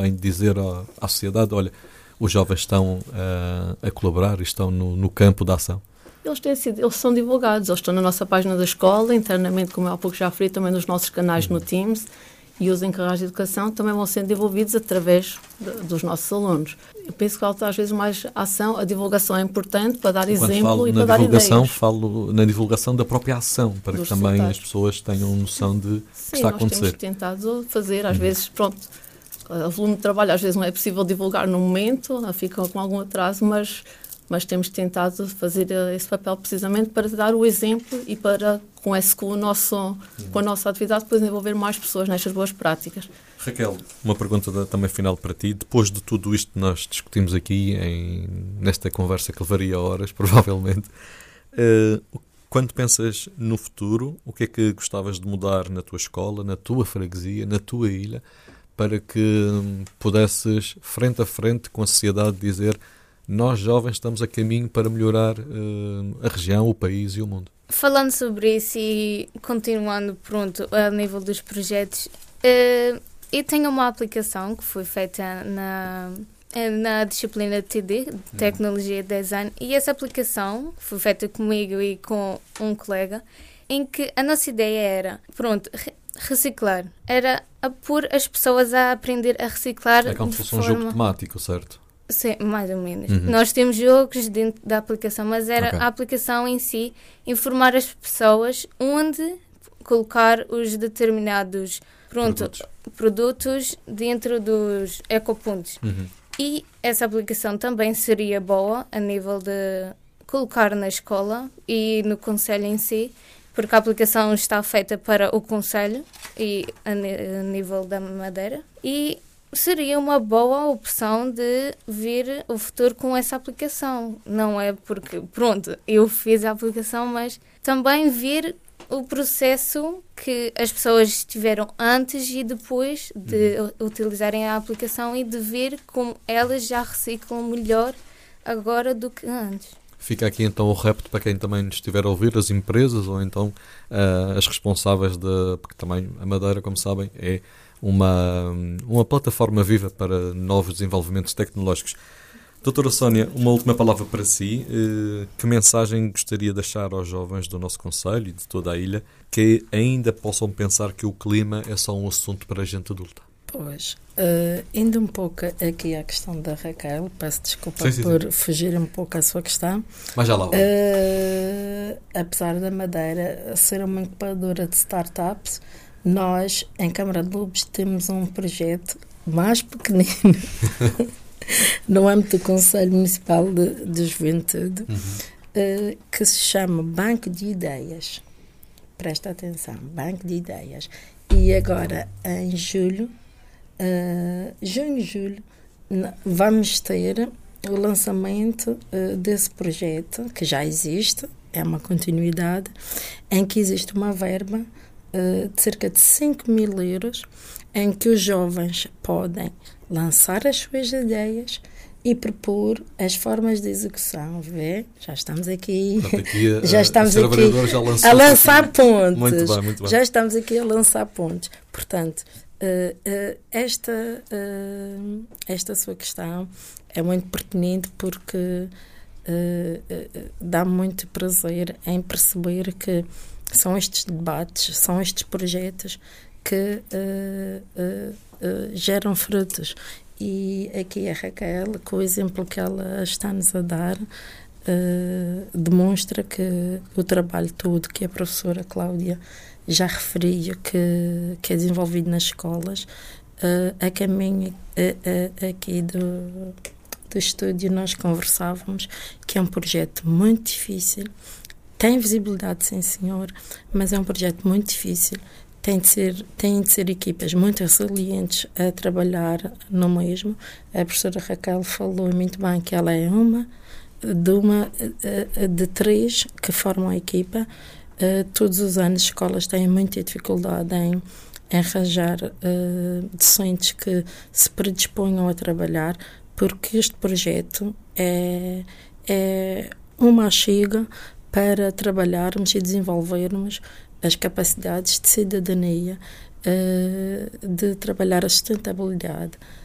em dizer à sociedade, olha, os jovens estão a colaborar e estão no campo da ação? Eles são divulgados, eles estão na nossa página da escola, internamente, como eu há pouco já referi, também nos nossos canais no Teams, e os encarregados de educação também vão sendo desenvolvidos através dos nossos alunos. Eu penso que falta às vezes mais ação, a divulgação é importante para dar exemplo e para dar ideias. Falo na divulgação da própria ação, para que também as pessoas tenham noção de que está a acontecer. Sim, nós temos tentado fazer, às vezes, pronto, o volume de trabalho às vezes não é possível divulgar no momento, fica com algum atraso, mas temos tentado fazer esse papel precisamente para dar o exemplo e para, com a nossa atividade, depois desenvolver mais pessoas nestas boas práticas. Raquel, uma pergunta também final para ti. Depois de tudo isto que nós discutimos aqui, nesta conversa que levaria horas, provavelmente, quando pensas no futuro, o que é que gostavas de mudar na tua escola, na tua freguesia, na tua ilha, para que pudesses, frente a frente com a sociedade, dizer: nós, jovens, estamos a caminho para melhorar a região, o país e o mundo? Falando sobre isso e continuando, pronto, a nível dos projetos, eu tenho uma aplicação que foi feita na disciplina de TD, Tecnologia e Design, e essa aplicação foi feita comigo e com um colega, em que a nossa ideia era, pronto, reciclar. Era a pôr as pessoas a aprender a reciclar. É como se fosse um jogo temático, certo? Sim, mais ou menos. Nós temos jogos dentro da aplicação, mas era a aplicação em si, informar as pessoas onde colocar os determinados produtos dentro dos ecopontos. E essa aplicação também seria boa a nível de colocar na escola e no concelho em si, porque a aplicação está feita para o concelho e a nível da Madeira, e seria uma boa opção de vir o futuro com essa aplicação. Não é porque, pronto, eu fiz a aplicação, mas também ver o processo que as pessoas tiveram antes e depois de utilizarem a aplicação e de ver como elas já reciclam melhor agora do que antes. Fica aqui então o repto para quem também nos estiver a ouvir, as empresas ou então as responsáveis porque também a Madeira, como sabem, é uma plataforma viva para novos desenvolvimentos tecnológicos. Doutora Sónia, uma última palavra para si. Que mensagem gostaria de deixar aos jovens do nosso concelho e de toda a ilha que ainda possam pensar que o clima é só um assunto para a gente adulta? Pois, indo um pouco aqui à questão da Raquel, peço desculpa por fugir um pouco à sua questão. Mas já lá vai. Apesar da Madeira ser uma incubadora de startups, nós, em Câmara de Lobos, temos um projeto mais pequenino no âmbito do Conselho Municipal de Juventude, que se chama Banco de Ideias. Presta atenção, Banco de Ideias. E agora, em julho, julho, vamos ter o lançamento desse projeto, que já existe, é uma continuidade, em que existe uma verba de cerca de 5.000 euros, em que os jovens podem lançar as suas ideias e propor as formas de execução. Vê? Já estamos aqui, a lançar pontes. Muito bem. Já estamos aqui a lançar pontes. Portanto, esta sua questão é muito pertinente, porque dá muito prazer em perceber que são estes debates, são estes projetos que geram frutos. E aqui a Raquel, com o exemplo que ela está-nos a dar, demonstra que o trabalho todo que a professora Cláudia já referiu, que é desenvolvido nas escolas, a caminho aqui do estúdio nós conversávamos que é um projeto muito difícil. Tem visibilidade, sim senhor, mas é um projeto muito difícil. Tem de ser equipas muito resilientes a trabalhar no mesmo. A professora Raquel falou muito bem que ela é de 3 que formam a equipa. Todos os anos as escolas têm muita dificuldade em arranjar docentes que se predisponham a trabalhar, porque este projeto é uma achiga para trabalharmos e desenvolvermos as capacidades de cidadania, de trabalhar a sustentabilidade,